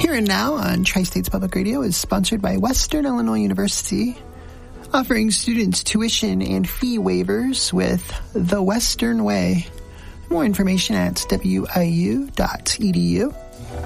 Here and Now on Tri-States Public Radio is sponsored by Western Illinois University, offering students tuition and fee waivers with The Western Way. More information at wiu.edu.